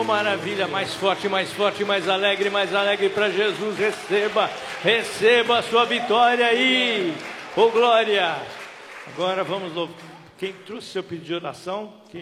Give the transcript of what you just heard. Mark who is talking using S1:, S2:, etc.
S1: maravilha, mais forte, mais alegre para Jesus. Receba a sua vitória aí. Oh, glória. Agora vamos louvar. Quem trouxe seu pedido de oração?